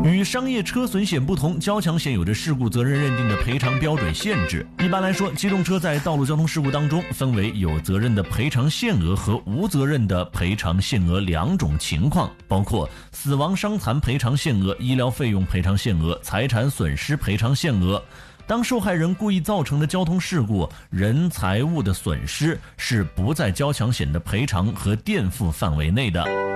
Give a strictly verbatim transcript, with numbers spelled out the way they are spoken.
与商业车损险不同，交强险有着事故责任认定的赔偿标准限制。一般来说，机动车在道路交通事故当中分为有责任的赔偿限额和无责任的赔偿限额两种情况，包括死亡伤残赔偿限额、医疗费用赔偿限额、财产损失赔偿限额。当受害人故意造成的交通事故人财物的损失是不在交强险的赔偿和垫付范围内的。